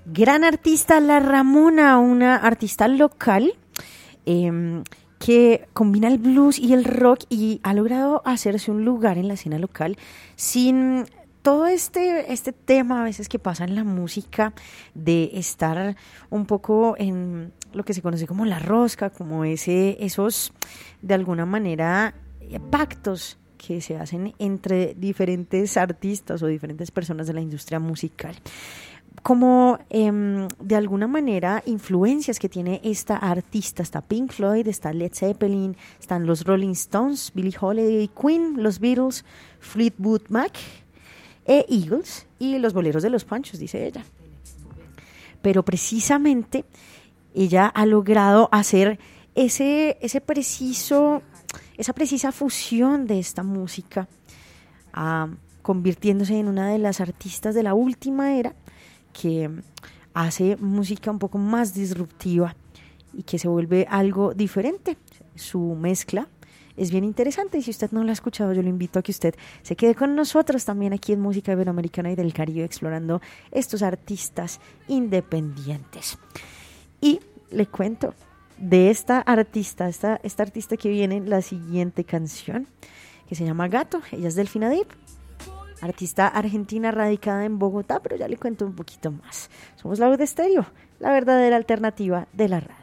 Gran artista, La Ramona, una artista local que combina el blues y el rock y ha logrado hacerse un lugar en la escena local sin todo este tema a veces que pasa en la música de estar un poco en lo que se conoce como la rosca, como esos de alguna manera pactos que se hacen entre diferentes artistas o diferentes personas de la industria musical. Como de alguna manera influencias que tiene esta artista, está Pink Floyd, está Led Zeppelin, están los Rolling Stones, Billie Holiday, Queen, los Beatles, Fleetwood Mac, Eagles y los boleros de los Panchos, dice ella. Pero precisamente ella ha logrado hacer esa precisa fusión de esta música, convirtiéndose en una de las artistas de la última era que hace música un poco más disruptiva y que se vuelve algo diferente. Su mezcla es bien interesante y si usted no la ha escuchado, yo lo invito a que usted se quede con nosotros también aquí en Música Iberoamericana y del Caribe, explorando estos artistas independientes. Y le cuento de esta artista que viene en la siguiente canción, que se llama Gato. Ella es Delfina Deep, artista argentina radicada en Bogotá, pero ya le cuento un poquito más. Somos La Voz de Estéreo, la verdadera alternativa de la radio.